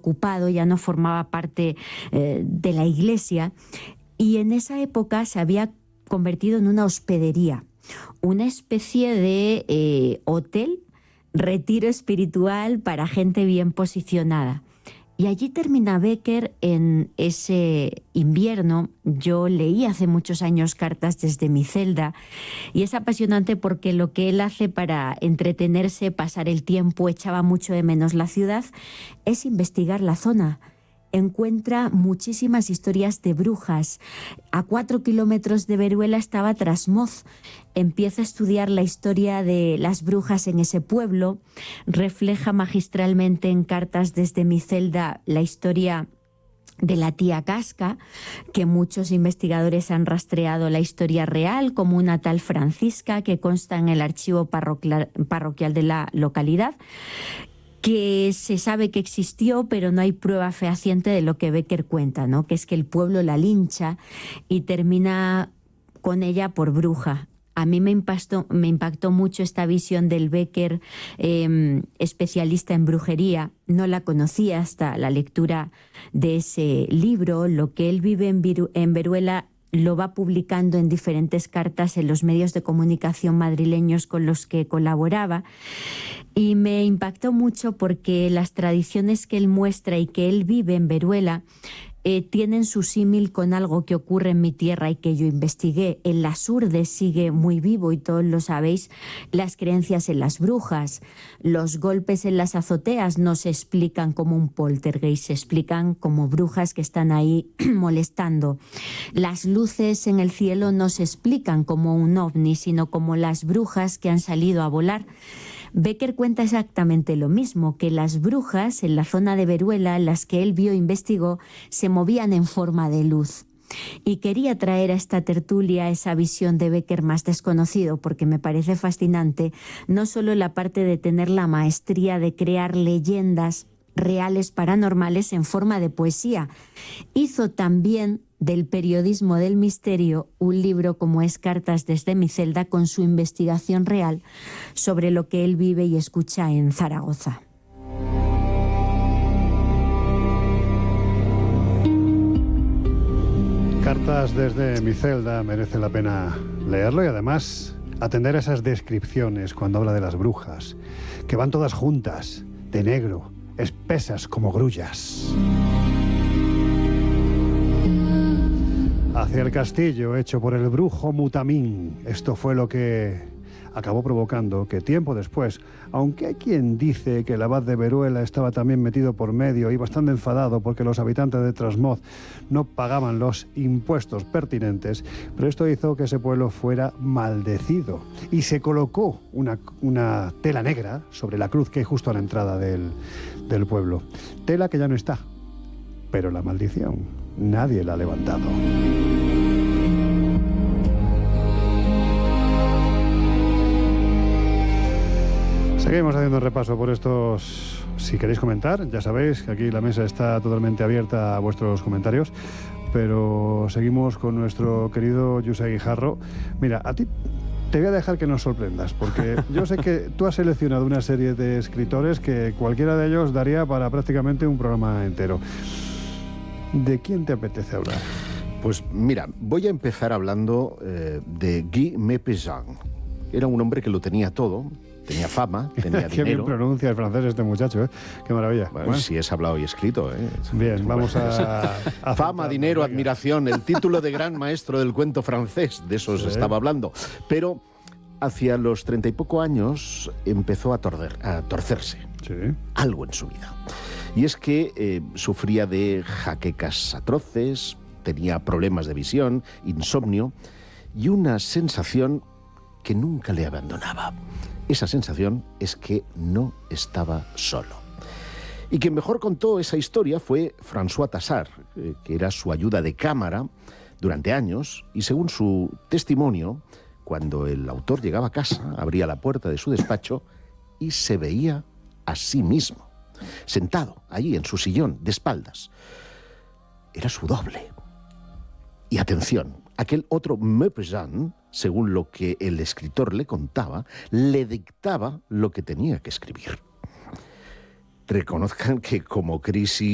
ocupado, ya no formaba parte de la iglesia, y en esa época se había convertido en una hospedería, una especie de hotel, retiro espiritual para gente bien posicionada. Y allí termina Becker en ese invierno. Yo leí hace muchos años Cartas desde mi celda, y es apasionante porque lo que él hace para entretenerse, pasar el tiempo, echaba mucho de menos la ciudad, es investigar la zona. Encuentra muchísimas historias de brujas. A 4 kilómetros de Veruela estaba Trasmoz. Empieza a estudiar la historia de las brujas en ese pueblo. Refleja magistralmente en Cartas desde mi celda la historia de la tía Casca, que muchos investigadores han rastreado la historia real como una tal Francisca que consta en el archivo parroquial de la localidad, que se sabe que existió, pero no hay prueba fehaciente de lo que Becker cuenta, ¿no? Que es que el pueblo la lincha y termina con ella por bruja. A mí me impactó mucho esta visión del Becker especialista en brujería. No la conocía hasta la lectura de ese libro. Lo que él vive en Veruela lo va publicando en diferentes cartas en los medios de comunicación madrileños con los que colaboraba. Y me impactó mucho porque las tradiciones que él muestra y que él vive en Veruela tienen su símil con algo que ocurre en mi tierra y que yo investigué. En las Urdes sigue muy vivo, y todos lo sabéis, las creencias en las brujas. Los golpes en las azoteas no se explican como un poltergeist, se explican como brujas que están ahí molestando. Las luces en el cielo no se explican como un ovni, sino como las brujas que han salido a volar. Becker cuenta exactamente lo mismo, que las brujas en la zona de Veruela, las que él vio e investigó, se movían en forma de luz. Y quería traer a esta tertulia esa visión de Becker más desconocido, porque me parece fascinante, no solo la parte de tener la maestría de crear leyendas reales paranormales en forma de poesía. Hizo también del periodismo del misterio un libro como es Cartas desde mi celda, con su investigación real sobre lo que él vive y escucha en Zaragoza. Cartas desde mi celda, merece la pena leerlo y además atender a esas descripciones cuando habla de las brujas, que van todas juntas, de negro, espesas como grullas. Hacia el castillo hecho por el brujo Mutamín. Esto fue lo que acabó provocando que tiempo después, aunque hay quien dice que el abad de Veruela estaba también metido por medio y bastante enfadado porque los habitantes de Trasmoz no pagaban los impuestos pertinentes, pero esto hizo que ese pueblo fuera maldecido y se colocó una tela negra sobre la cruz que hay justo a la entrada del pueblo. Tela que ya no está, pero la maldición nadie la ha levantado. Seguimos haciendo un repaso por estos. Si queréis comentar, ya sabéis que aquí la mesa está totalmente abierta a vuestros comentarios, pero seguimos con nuestro querido José Guijarro. Mira, a ti te voy a dejar que nos sorprendas, porque yo sé que tú has seleccionado una serie de escritores que cualquiera de ellos daría para prácticamente un programa entero. ¿De quién te apetece hablar? Pues mira, voy a empezar hablando de Guy Maupassant. Era un hombre que lo tenía todo. Tenía fama, tenía dinero. Qué bien pronuncia el francés este muchacho, ¿eh? Qué maravilla. Bueno, sí es hablado y escrito, ¿eh? Bien, vamos a fama, dinero, venga. Admiración, el título de gran maestro del cuento francés, de eso se estaba hablando. Pero hacia los 30 y poco años empezó a torcerse algo en su vida. Y es que sufría de jaquecas atroces, tenía problemas de visión, insomnio y una sensación que nunca le abandonaba. Esa sensación es que no estaba solo. Y quien mejor contó esa historia fue François Tassart, que era su ayuda de cámara durante años, y según su testimonio, cuando el autor llegaba a casa, abría la puerta de su despacho y se veía a sí mismo, sentado allí en su sillón, de espaldas. Era su doble. Y atención, aquel otro Maupassant, según lo que el escritor le contaba, le dictaba lo que tenía que escribir. Reconozcan que como crisis